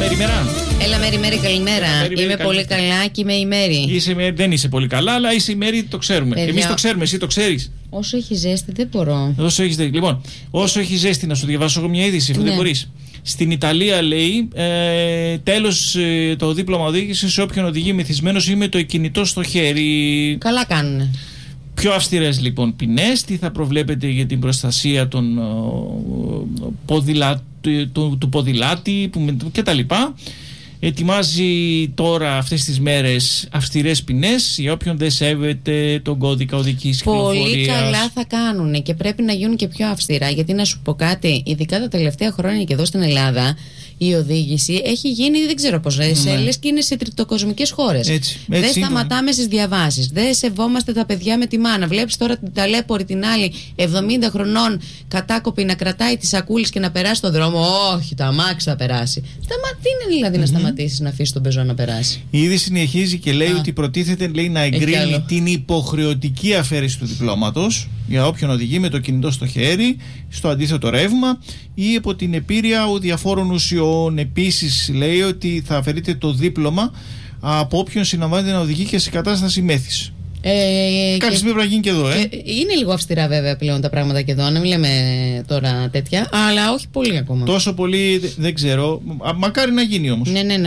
Μέρη-μέρα. Έλα Μέρη, καλημέρα. Είμαι πολύ καλά και είμαι η Μέρη. Δεν είσαι πολύ καλά, αλλά είσαι η Μέρη, το ξέρουμε. Εμείς το ξέρουμε, εσύ το ξέρεις. Όσο έχει ζέστη, δεν μπορώ. Λοιπόν, όσο έχει ζέστη, να σου διαβάσω εγώ μια είδηση, αφού δεν μπορείς. Στην Ιταλία, λέει, τέλος το δίπλωμα οδήγησης σε όποιον οδηγεί μεθυσμένος ή με το κινητό στο χέρι. Καλά κάνουνε. Πιο αυστηρές λοιπόν ποινές, τι θα προβλέπετε για την προστασία των του ποδηλάτη κτλ. Ετοιμάζει τώρα αυτές τις μέρες αυστηρές ποινές για όποιον δεν σέβεται τον κώδικα οδικής κυκλοφορίας. Πολύ καλά θα κάνουν και πρέπει να γίνουν και πιο αυστηρά. Γιατί να σου πω κάτι, ειδικά τα τελευταία χρόνια και εδώ στην Ελλάδα, η οδήγηση έχει γίνει, δεν ξέρω πώς λες και είναι σε τριτοκοσμικές χώρες. Δεν σταματάμε στις διαβάσεις. Δεν σεβόμαστε τα παιδιά με τη μάνα. Βλέπεις τώρα την ταλέπορη την άλλη 70 χρονών κατάκοπη να κρατάει τις σακούλες και να περάσει τον δρόμο. Όχι, το αμάξι θα περάσει. Τι είναι δηλαδή να σταματήσεις να αφήσεις τον πεζό να περάσει. Η είδηση συνεχίζει και λέει ότι προτίθεται, λέει, να εγκρίνει την υποχρεωτική αφαίρεση του διπλώματος για όποιον οδηγεί με το κινητό στο χέρι, στο αντίθετο ρεύμα ή από την επίρρεια διαφόρων ουσιών. Επίσης, λέει ότι θα αφαιρείται το δίπλωμα από όποιον συναμβάνεται να οδηγεί και σε κατάσταση μέθης. Κάποια στιγμή πρέπει να γίνει και εδώ. Είναι λίγο αυστηρά βέβαια πλέον τα πράγματα και εδώ, να μην λέμε τώρα τέτοια, αλλά όχι πολύ ακόμα. Τόσο πολύ δεν ξέρω. Μακάρι να γίνει όμως. Ναι.